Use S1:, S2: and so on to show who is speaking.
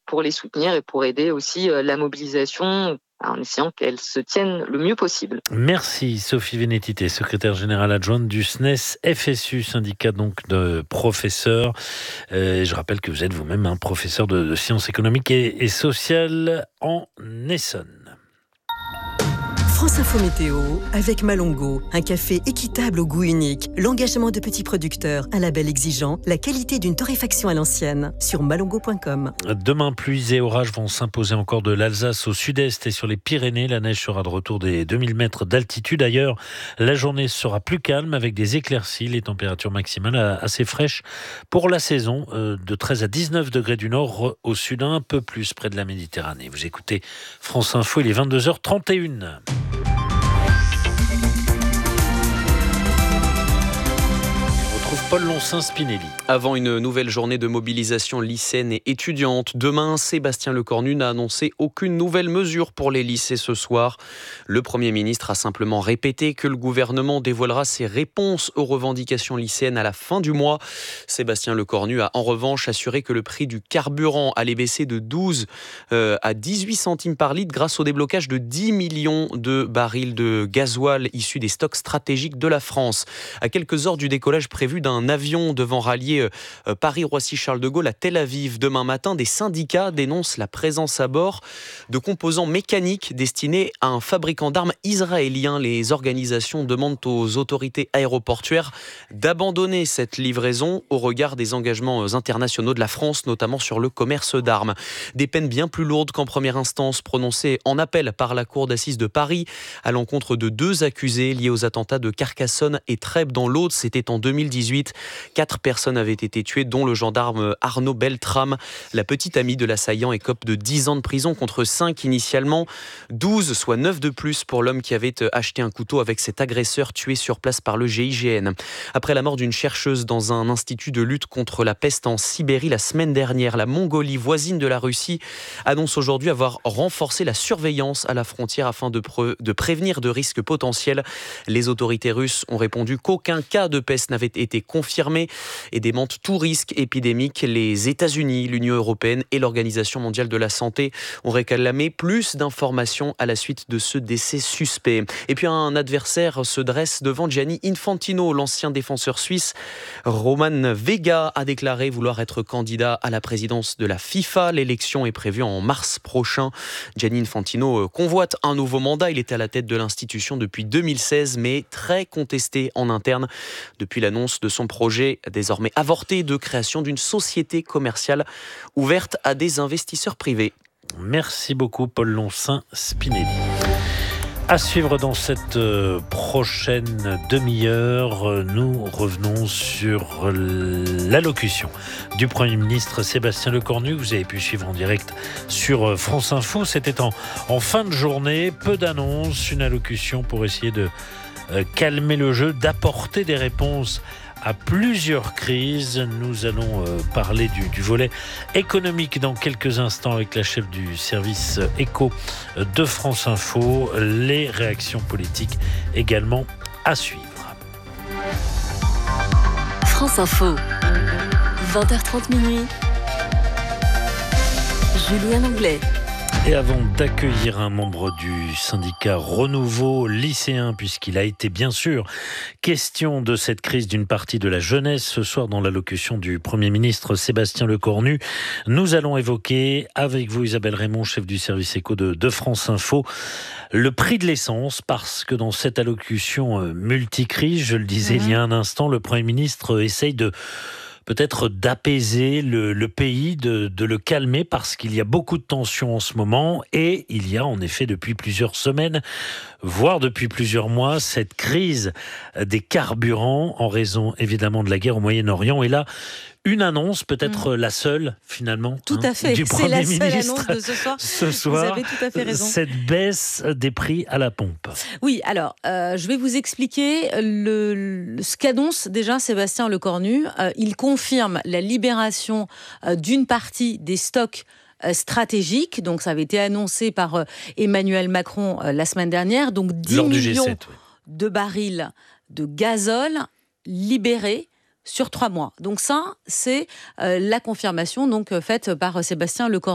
S1: pour les soutenir et pour aider aussi la mobilisation en essayant qu'elle se tienne le mieux possible.
S2: Merci Sophie Vénétité, secrétaire générale adjointe du SNES FSU, syndicat donc de professeurs. Je rappelle que vous êtes vous-même un professeur de sciences économiques et sociales en Essonne.
S3: France Info Météo avec Malongo, un café équitable au goût unique, l'engagement de petits producteurs, un label exigeant, la qualité d'une torréfaction à l'ancienne, sur malongo.com.
S2: Demain, pluies et orages vont s'imposer encore de l'Alsace au sud-est et sur les Pyrénées. La neige sera de retour des 2000 mètres d'altitude. Ailleurs, la journée sera plus calme avec des éclaircies, les températures maximales assez fraîches pour la saison, de 13 à 19 degrés du nord, au sud un peu plus près de la Méditerranée. Vous écoutez France Info, il est 22h31. Paul Loncin-Spinelli.
S4: Avant une nouvelle journée de mobilisation lycéenne et étudiante, demain, Sébastien Lecornu n'a annoncé aucune nouvelle mesure pour les lycées ce soir. Le Premier ministre a simplement répété que le gouvernement dévoilera ses réponses aux revendications lycéennes à la fin du mois. Sébastien Lecornu a en revanche assuré que le prix du carburant allait baisser de 12 à 18 centimes par litre grâce au déblocage de 10 millions de barils de gasoil issus des stocks stratégiques de la France. À quelques heures du décollage prévu d'un avion devant rallier Paris-Roissy-Charles de Gaulle à Tel Aviv demain matin, des syndicats dénoncent la présence à bord de composants mécaniques destinés à un fabricant d'armes israélien. Les organisations demandent aux autorités aéroportuaires d'abandonner cette livraison au regard des engagements internationaux de la France, notamment sur le commerce d'armes. Des peines bien plus lourdes qu'en première instance prononcées en appel par la cour d'assises de Paris à l'encontre de 2 accusés liés aux attentats de Carcassonne et Trèbes dans l'Aude. C'était en 2018. 4 personnes avaient été tuées, dont le gendarme Arnaud Beltrame. La petite amie de l'assaillant écope de 10 ans de prison contre 5 initialement. 12, soit 9 de plus pour l'homme qui avait acheté un couteau avec cet agresseur tué sur place par le GIGN. Après la mort d'une chercheuse dans un institut de lutte contre la peste en Sibérie la semaine dernière, la Mongolie, voisine de la Russie, annonce aujourd'hui avoir renforcé la surveillance à la frontière afin de prévenir de risques potentiels. Les autorités russes ont répondu qu'aucun cas de peste n'avait été confirmé et démentent tout risque épidémique. Les États-Unis, l'Union européenne et l'Organisation mondiale de la santé ont réclamé plus d'informations à la suite de ce décès suspect. Et puis un adversaire se dresse devant Gianni Infantino. L'ancien défenseur suisse Roman Vega a déclaré vouloir être candidat à la présidence de la FIFA. L'élection est prévue en mars prochain. Gianni Infantino convoite un nouveau mandat. Il était à la tête de l'institution depuis 2016, mais très contesté en interne depuis l'annonce de son projet désormais avorté de création d'une société commerciale ouverte à des investisseurs privés.
S2: Merci beaucoup Paul Loncin-Spinelli. À suivre dans cette prochaine demi-heure, nous revenons sur l'allocution du Premier ministre Sébastien Lecornu. Vous avez pu suivre en direct sur France Info. C'était en fin de journée, peu d'annonces, une allocution pour essayer de calmer le jeu, d'apporter des réponses à plusieurs crises. Nous allons parler du volet économique dans quelques instants avec la chef du service éco de France Info. Les réactions politiques également à suivre.
S3: France Info, 20h30 minuit. Julien Anglais.
S2: Et avant d'accueillir un membre du syndicat Renouveau lycéen, puisqu'il a été bien sûr question de cette crise d'une partie de la jeunesse ce soir dans l'allocution du Premier ministre Sébastien Lecornu, nous allons évoquer avec vous Isabelle Raymond, chef du service éco de France Info, le prix de l'essence, parce que dans cette allocution multicrise, je le disais il y a un instant, le Premier ministre essaye peut-être d'apaiser le pays, de le calmer, parce qu'il y a beaucoup de tensions en ce moment, et il y a en effet depuis plusieurs semaines, voire depuis plusieurs mois, cette crise des carburants en raison évidemment de la guerre au Moyen-Orient. Et là, une annonce, peut-être la seule finalement,
S5: tout à fait.
S2: Du Premier ministre.
S5: C'est la seule annonce de ce soir. Vous avez tout à fait raison.
S2: Cette baisse des prix à la pompe.
S5: Oui, alors, je vais vous expliquer ce qu'annonce déjà Sébastien Lecornu. Il confirme la libération d'une partie des stocks stratégiques. Donc, ça avait été annoncé par Emmanuel Macron la semaine dernière. Donc, 10 millions de barils de gazole libérés sur 3 mois. Donc ça, c'est la confirmation faite par Sébastien Lecornu.